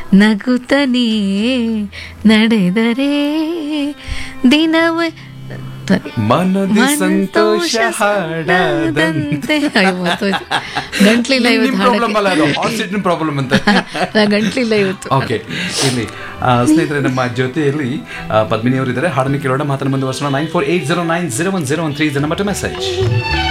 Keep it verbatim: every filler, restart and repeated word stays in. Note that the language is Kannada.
ನಗುತ್ತನೇ ನಡೆದರೆ ದಿನವ ಮನದಿ ಸಂತೋಷ ಹಾಡದಂತೆ. ಗಂಟ್ಲಿಲ್ಲ ಇವತ್ತು ಪ್ರಾಬ್ಲಮ್ ಅಲ್ಲ, ಅದು ಹಾರ್ಟ್ ಪ್ರಾಬ್ಲಮ್ ಅಂತ. ಗಂಟ್ಲಿಲ್ಲ ಇವತ್ತು. ಓಕೆ, ಇಲ್ಲಿ ಸ್ನೇಹಿತರೆ ನಮ್ಮ ಜೊತೆಯಲ್ಲಿ ಪದ್ಮಿನಿ ಅವರು ಇದ್ದಾರೆ. ಹಾಡನ್ನು ಕೇಳೋಣ, ಮಾತನ್ನು ಮುಂದುವರ್ಸೋಣ. Nine four eight zero nine zero one zero one three number two message.